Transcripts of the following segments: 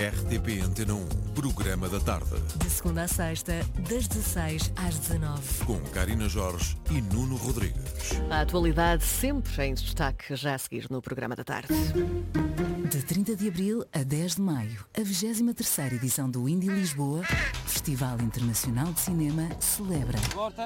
RTP Antena 1, programa da tarde. De segunda a sexta, das 16 às 19. Com Karina Jorge e Nuno Rodrigues. A atualidade sempre em destaque, já a seguir no programa da tarde. De 30 de abril a 10 de maio, a 23ª edição do Indie Lisboa, Festival Internacional de Cinema, celebra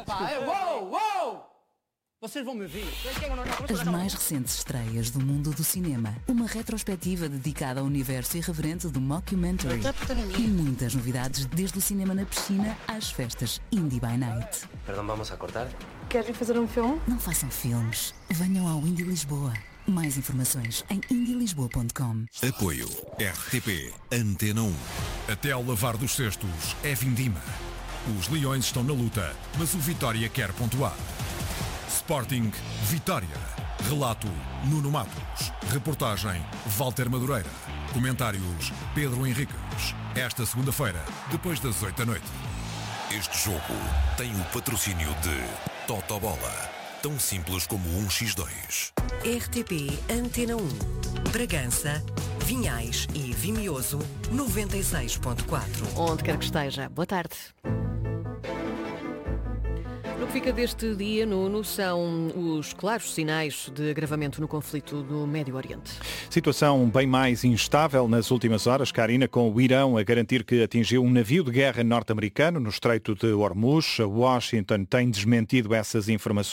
Vocês vão me ouvir. as mais recentes estreias do mundo do cinema, uma retrospectiva dedicada ao universo irreverente do mockumentary e muitas novidades desde o cinema na piscina às festas Indie by Night. Perdão, vamos a cortar? Querem fazer um filme? Não façam filmes, venham ao Indie Lisboa. Mais informações em indielisboa.com. Apoio RTP Antena 1. Até ao lavar dos cestos é vindima. Os leões estão na luta, mas o Vitória quer pontuar. Sporting Vitória. Relato Nuno Matos. Reportagem Walter Madureira. Comentários Pedro Henriques. Esta segunda-feira, depois das 8 da noite. Este jogo tem o patrocínio de Totobola. Tão simples como 1x2. RTP Antena 1. Bragança, Vinhais e Vimioso 96.4. Onde quer que esteja, boa tarde. No que fica deste dia, Nuno, são os claros sinais de agravamento no conflito do Médio Oriente. Situação bem mais instável nas últimas horas, Karina, com o Irão a garantir que atingiu um navio de guerra norte-americano no Estreito de Hormuz. Washington tem desmentido essas informações.